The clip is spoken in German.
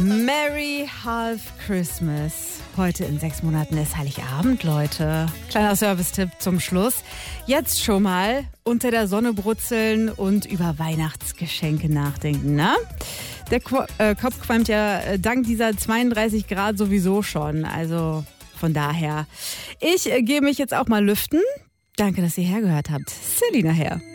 Merry Half Christmas. Heute in 6 Monaten ist Heiligabend, Leute. Kleiner Service-Tipp zum Schluss. Jetzt schon mal unter der Sonne brutzeln und über Weihnachtsgeschenke nachdenken, ne? Der Kopf qualmt ja dank dieser 32 Grad sowieso schon. Also von daher. Ich gehe mich jetzt auch mal lüften. Danke, dass ihr hergehört habt. Silly nachher.